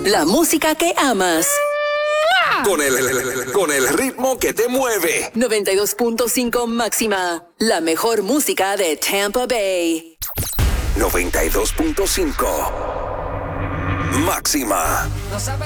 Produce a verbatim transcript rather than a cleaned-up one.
La música que amas. Con el, con el ritmo que te mueve. noventa y dos punto cinco Máxima. La mejor música de Tampa Bay. noventa y dos punto cinco Máxima.